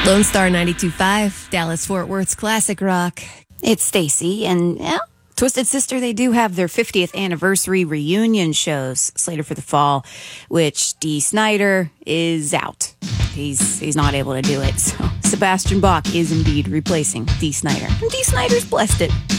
Lone Star 92.5, Dallas Fort Worth's classic rock. It's Stacy, and Twisted Sister, they do have their 50th anniversary reunion shows slated for the fall, which Dee Snider is out. He's not able to do it, so Sebastian Bach is indeed replacing Dee Snider. And Dee Snider's blessed it.